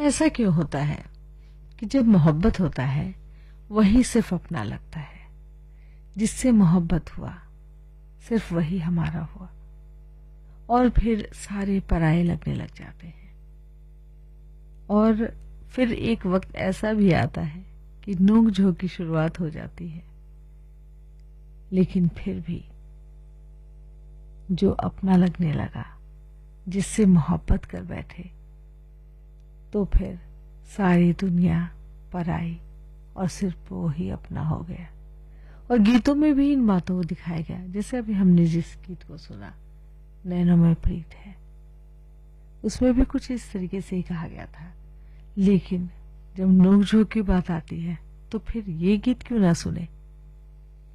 ऐसा क्यों होता है कि जब मोहब्बत होता है वही सिर्फ अपना लगता है, जिससे मोहब्बत हुआ सिर्फ वही हमारा हुआ, और फिर सारे पराये लगने लग जाते हैं। और फिर एक वक्त ऐसा भी आता है कि नोक झोंक की शुरुआत हो जाती है, लेकिन फिर भी जो अपना लगने लगा, जिससे मोहब्बत कर बैठे, तो फिर सारी दुनिया पराई और सिर्फ वो ही अपना हो गया। और गीतों में भी इन बातों को दिखाया गया, जैसे अभी हमने जिस गीत को सुना, नैनों में प्रीत है, उसमें भी कुछ इस तरीके से ही कहा गया था। लेकिन जब नोक झोंक की बात आती है तो फिर ये गीत क्यों ना सुने,